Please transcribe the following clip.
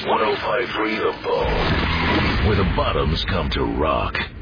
1053 The Bone, where the bottoms come to rock.